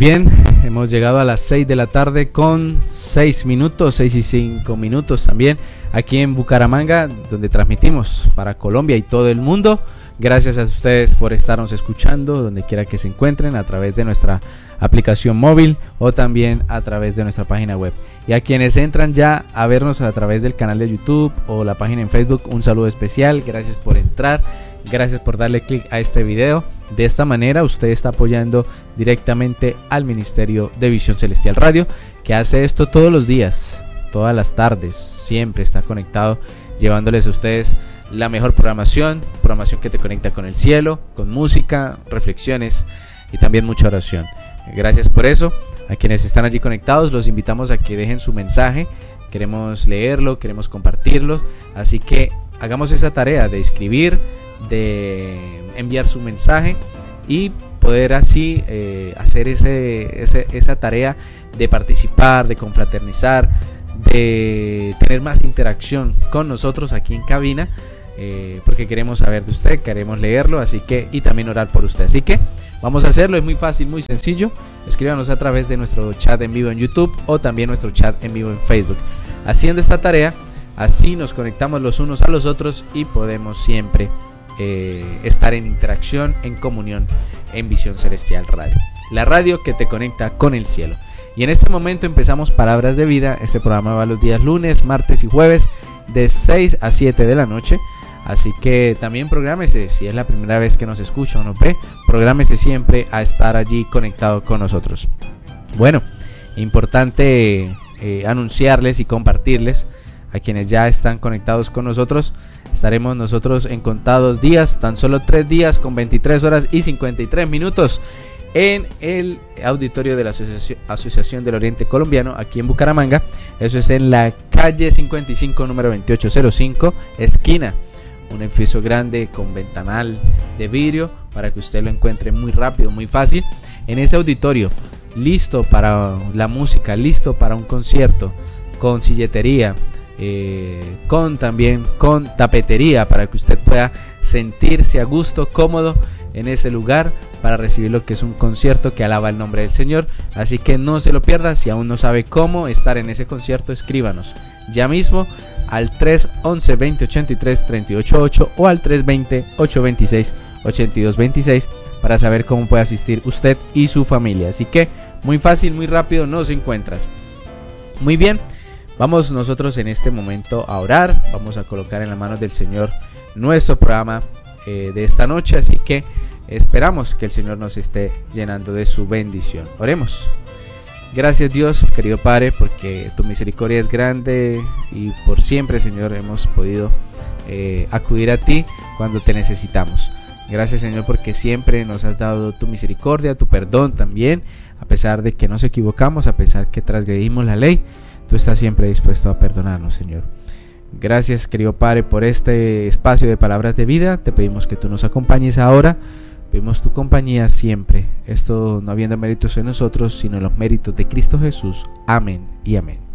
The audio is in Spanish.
bien, hemos llegado a las 6 de la tarde con 6 minutos, 6 y 5 minutos también, aquí en Bucaramanga, donde transmitimos para Colombia y todo el mundo. Gracias a ustedes por estarnos escuchando, donde quiera que se encuentren, a través de nuestra aplicación móvil o también a través de nuestra página web. Y a quienes entran ya a vernos a través del canal de YouTube o la página en Facebook, un saludo especial, gracias por entrar, gracias por darle clic a este video. De esta manera usted está apoyando directamente al Ministerio de Visión Celestial Radio, que hace esto todos los días, todas las tardes, siempre está conectado, llevándoles a ustedes la mejor programación que te conecta con el cielo, con música, reflexiones y también mucha oración. Gracias por eso. A quienes están allí conectados los invitamos a que dejen su mensaje. Queremos leerlo, queremos compartirlo, así que hagamos esa tarea de escribir, de enviar su mensaje y poder así hacer esa tarea de participar, de confraternizar, de tener más interacción con nosotros aquí en cabina, porque queremos saber de usted, queremos leerlo, así que, y también orar por usted. Así que vamos a hacerlo, es muy fácil, muy sencillo. Escríbanos a través de nuestro chat en vivo en YouTube o también nuestro chat en vivo en Facebook. Haciendo esta tarea, así nos conectamos los unos a los otros y podemos siempre estar en interacción, en comunión en Visión Celestial Radio, la radio que te conecta con el cielo. Y en este momento empezamos Palabras de Vida. Este programa va los días lunes, martes y jueves de 6 a 7 de la noche. Así que también prográmese, si es la primera vez que nos escucha o nos ve, prográmese siempre a estar allí conectado con nosotros. Bueno, importante anunciarles y compartirles a quienes ya están conectados con nosotros. Estaremos nosotros en contados días, tan solo 3 días con 23 horas y 53 minutos en el auditorio de la Asociación del Oriente Colombiano, aquí en Bucaramanga. Eso es en la calle 55, número 2805, esquina. Un edificio grande con ventanal de vidrio para que usted lo encuentre muy rápido, muy fácil. En ese auditorio, listo para la música, listo para un concierto, con silletería, también con tapetería, para que usted pueda sentirse a gusto, cómodo en ese lugar para recibir lo que es un concierto que alaba el nombre del Señor. Así que no se lo pierda. Si aún no sabe cómo estar en ese concierto, escríbanos ya mismo al 311-2083-388 o al 320-826-8226 para saber cómo puede asistir usted y su familia. Así que muy fácil, muy rápido nos encuentras. Muy bien, vamos nosotros en este momento a orar. Vamos a colocar en las manos del Señor nuestro programa de esta noche, así que esperamos que el Señor nos esté llenando de su bendición. Oremos. Gracias, Dios, querido Padre, porque tu misericordia es grande y por siempre, Señor, hemos podido acudir a ti cuando te necesitamos. Gracias, Señor, porque siempre nos has dado tu misericordia, tu perdón también, a pesar de que nos equivocamos, a pesar que transgredimos la ley, tú estás siempre dispuesto a perdonarnos, Señor. Gracias, querido Padre, por este espacio de Palabras de Vida. Te pedimos que tú nos acompañes ahora. Pedimos tu compañía siempre. Esto no habiendo méritos en nosotros, sino en los méritos de Cristo Jesús. Amén y amén.